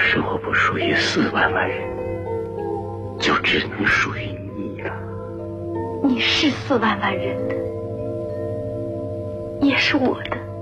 生活不属于4万万人，就只能属于你了。 你是4万万人的，也是我的。